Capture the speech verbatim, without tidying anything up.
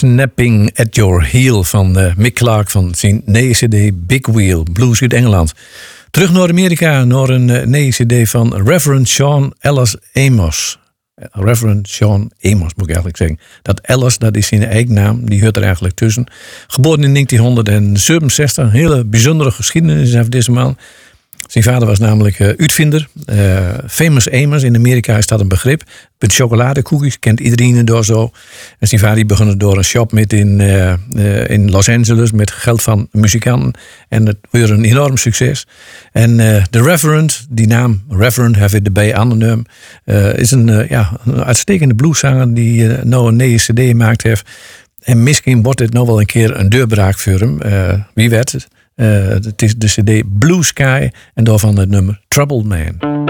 Snapping at Your Heel van uh, Mick Clark van zijn nieuwe cd Big Wheel, Blues uit Engeland. Terug naar Amerika, naar een uh, nieuwe cd van Reverend Sean Ellis Amos. Reverend Sean Amos moet ik eigenlijk zeggen. Dat Ellis, dat is zijn eigen naam, die hoort er eigenlijk tussen. Geboren in negentien zevenenzestig, een hele bijzondere geschiedenis van deze man. Zijn vader was namelijk uh, uitvinder. Uh, famous Amos, in Amerika is dat een begrip. Met chocoladekoekjes, kent iedereen door zo. En zijn vader begon door een shop met in, uh, uh, in Los Angeles met geld van muzikanten. En het was een enorm succes. En uh, de Reverend, die naam Reverend, heeft het erbij aangenomen. Uh, is een, uh, ja, een uitstekende blueszanger die uh, nou een nieuwe cd gemaakt heeft. En misschien wordt dit nou wel een keer een deurbraak voor hem. Uh, wie weet het. Uh, het is de cd Blue Sky en daarvan het nummer Troubled Man.